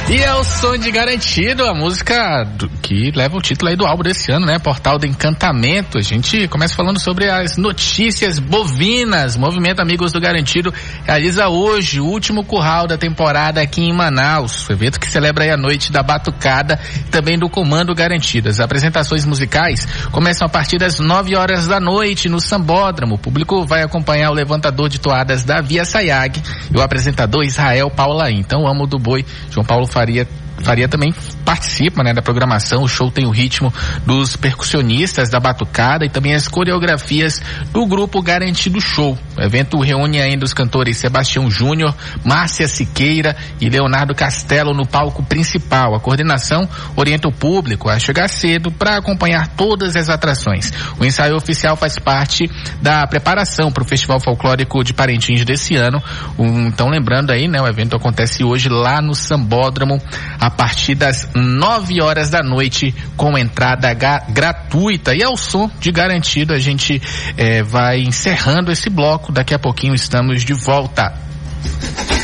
E é o som de Garantido, a música que leva o título aí do álbum desse ano, né? Portal do Encantamento. A gente começa falando sobre as notícias bovinas. O Movimento Amigos do Garantido realiza hoje o último curral da temporada aqui em Manaus. O evento que celebra aí a noite da batucada e também do Comando Garantido. As apresentações musicais começam a partir das 9 horas da noite no Sambódromo. O público vai acompanhar o levantador de toadas Davi Assayag e o apresentador Israel Paulaim. Então, o Amo do Boi, João Paulo Faria também participa, né, da programação. O show tem o ritmo dos percussionistas da batucada e também as coreografias do grupo Garantido Show. O evento reúne ainda os cantores Sebastião Júnior, Márcia Siqueira e Leonardo Castelo no palco principal. A coordenação orienta o público a chegar cedo para acompanhar todas as atrações. O ensaio oficial faz parte da preparação para o Festival Folclórico de Parintins desse ano. Então, lembrando aí, né, o evento acontece hoje lá no Sambódromo a partir das 9 horas da noite, com entrada gratuita. E ao som de Garantido, a gente vai encerrando esse bloco. Daqui a pouquinho estamos de volta.